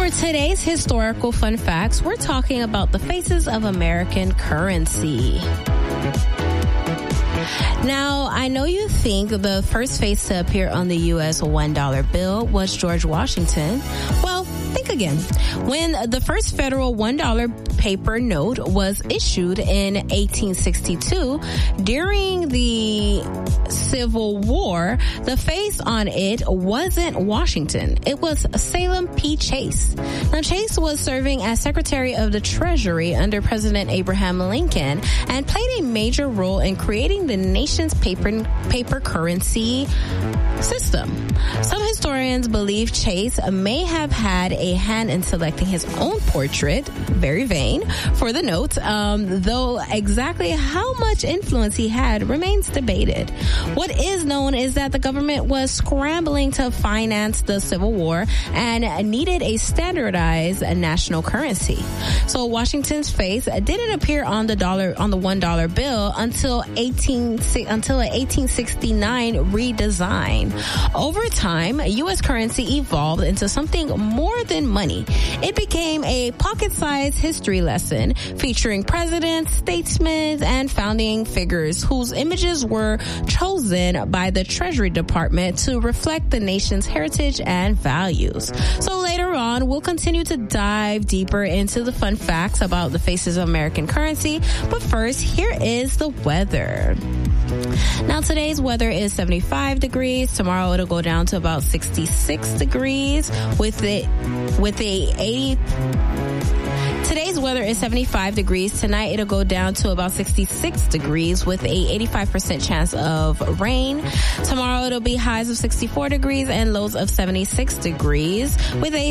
For today's historical fun facts, we're talking about the faces of American currency. Now, I know you think the first face to appear on the U.S. $1 bill was George Washington. Well, think again. When the first federal $1 paper note was issued in 1862, during the Civil War, the face on it wasn't Washington. It was Salem P. Chase. Now, Chase was serving as Secretary of the Treasury under President Abraham Lincoln and played a major role in creating the nation's paper currency system. Some historians believe Chase may have had a hand in selecting his own portrait, very vain, for the note, though exactly how much influence he had remains debated. What is known is that the government was scrambling to finance the Civil War and needed a standardized national currency. So Washington's face didn't appear on the $1 bill until an 1869 redesign. Over time, U.S. currency evolved into something more than money. It became a pocket-sized history lesson featuring presidents, statesmen, and founding figures whose images were chosen by the Treasury Department to reflect the nation's heritage and values. So later on, we'll continue to dive deeper into the fun facts about the faces of American currency. But first, here is the weather. Now, today's weather is 75 degrees. Tomorrow, it'll go down to about 66 degrees Today's weather is 75 degrees. Tonight, it'll go down to about 66 degrees with a 85% chance of rain. Tomorrow, it'll be highs of 64 degrees and lows of 76 degrees with a